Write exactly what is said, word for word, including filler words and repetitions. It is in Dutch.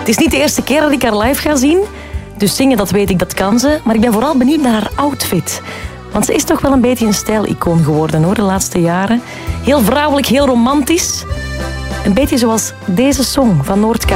Het is niet de eerste keer dat ik haar live ga zien. Dus zingen, dat weet ik, dat kan ze. Maar ik ben vooral benieuwd naar haar outfit. Want ze is toch wel een beetje een stijlicoon geworden, hoor, de laatste jaren. Heel vrouwelijk, heel romantisch. Een beetje zoals deze song van Noordkaap.